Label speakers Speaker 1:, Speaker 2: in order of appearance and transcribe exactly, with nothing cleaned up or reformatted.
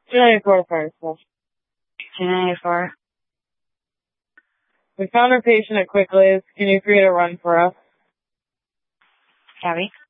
Speaker 1: two ninety-four fire stuff.
Speaker 2: two ninety-four.
Speaker 1: We found our patient at Quicklies. Can you create a run for us?
Speaker 2: Copy.